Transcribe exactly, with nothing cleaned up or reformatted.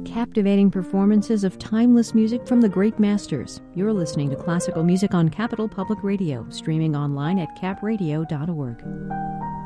captivating performances of timeless music from the great masters. You're listening to Classical Music on Capital Public Radio, streaming online at cap radio dot org.